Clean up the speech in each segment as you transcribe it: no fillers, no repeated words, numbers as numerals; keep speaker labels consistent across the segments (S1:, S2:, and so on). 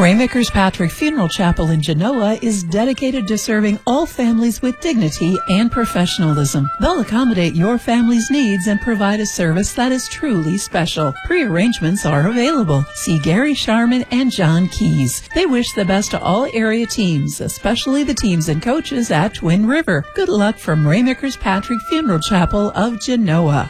S1: Rainmakers Patrick Funeral Chapel in Genoa is dedicated to serving all families with dignity and professionalism. They'll accommodate your family's needs and provide a service that is truly special. Pre-arrangements are available. See Gary Sharman and John Keys. They wish the best to all area teams, especially the teams and coaches at Twin River. Good luck from Rainmakers Patrick Funeral Chapel of Genoa.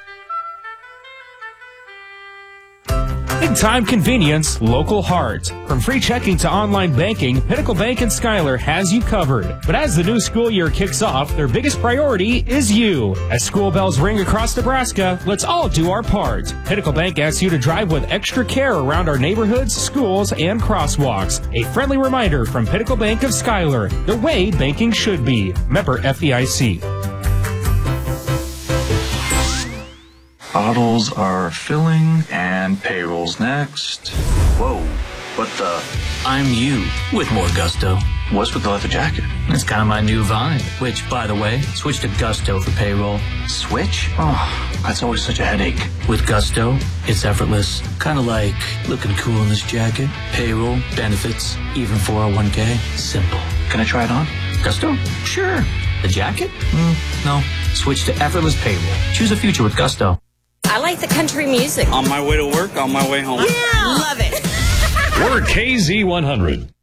S2: Big time convenience, local heart. From free checking to online banking, Pinnacle Bank and Schuyler has you covered. But as the new school year kicks off, their biggest priority is you. As school bells ring across Nebraska, let's all do our part. Pinnacle Bank asks you to drive with extra care around our neighborhoods, schools, and crosswalks. A friendly reminder from Pinnacle Bank of Schuyler, the way banking should be. Member FDIC.
S3: Bottles are filling, and payroll's next.
S4: Whoa, what the? I'm you with more gusto.
S3: What's with the leather jacket?
S4: It's kind of my new vibe, which, by the way, switch to Gusto for payroll.
S3: Switch? Oh, that's always such a headache.
S4: With Gusto, it's effortless. Kind of like looking cool in this jacket. Payroll, benefits, even 401k. Simple.
S3: Can I try it on?
S4: Gusto? Sure. The jacket? No. Switch to effortless payroll. Choose a future with Gusto.
S5: I like the country music.
S6: On my way to work, on my way home.
S5: Yeah! Love it.
S7: We're KZ100.